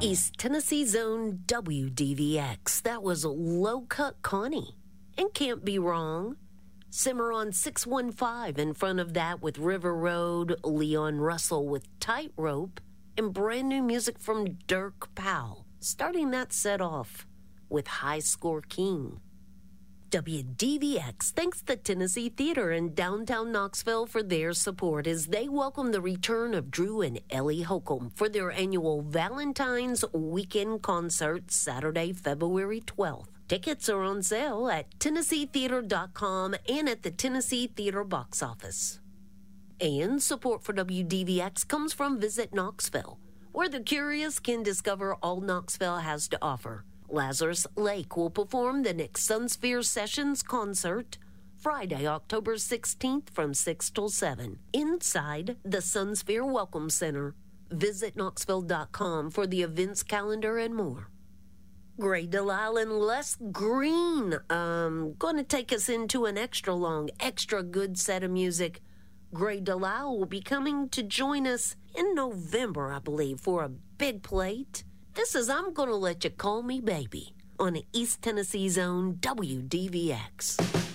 East Tennessee's own WDVX. That was Low Cut Connie. And Can't Be Wrong. Cimarron 615 in front of that with River Road, Leon Russell with Tightrope, and brand new music from Dirk Powell, starting that set off with High Score King. WDVX thanks the Tennessee Theater in downtown Knoxville for their support as they welcome the return of Drew and Ellie Holcomb for their annual Valentine's Weekend concert Saturday, February 12th. Tickets are on sale at TennesseeTheater.com and at the Tennessee Theater box office. And support for WDVX comes from Visit Knoxville, where the curious can discover all Knoxville has to offer. Lazarus Lake will perform the Nick Sunsphere Sessions concert Friday, October 16th from 6 till 7 inside the Sunsphere Welcome Center. Visit Knoxville.com for the events calendar and more. Gray Delisle and Les Green going to take us into an extra long, extra good set of music. Gray Delisle will be coming to join us in November, I believe, for a big plate. This is I'm Gonna Let You Call Me Baby on East Tennessee's own WDVX.